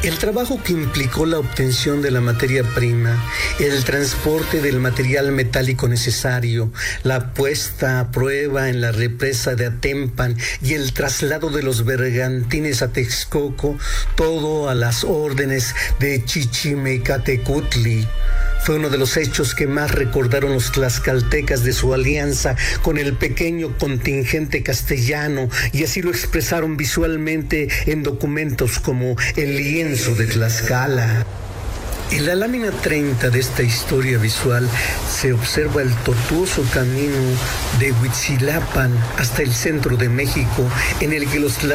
El trabajo que implicó la obtención de la materia prima, el transporte del material metálico necesario, la puesta a prueba en la represa de Atempan y el traslado de los bergantines a Texcoco, todo a las órdenes de Chichimecatecutli, fue uno de los hechos que más recordaron los tlaxcaltecas de su alianza con el pequeño contingente castellano, y así lo expresaron visualmente en documentos como el lienzo de Tlaxcala. En la lámina 30 de esta historia visual se observa el tortuoso camino de Huitzilapan hasta el centro de México, en el que los